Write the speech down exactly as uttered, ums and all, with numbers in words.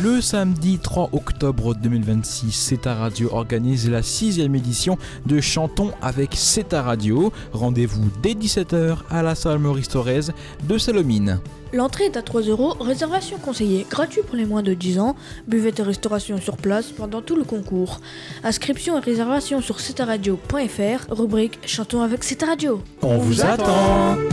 Le samedi trois octobre deux mille vingt-six, C'est ta radio organise la sixième édition de Chantons avec C'est ta radio. Rendez-vous dès dix-sept heures à la salle Maurice Thorez de Salomine. L'entrée est à trois euros, réservation conseillée, gratuit pour les moins de dix ans, buvette et restauration sur place pendant tout le concours. Inscription et réservation sur c'est ta radio point f r, rubrique Chantons avec C'est ta radio. On, On vous attend, attend.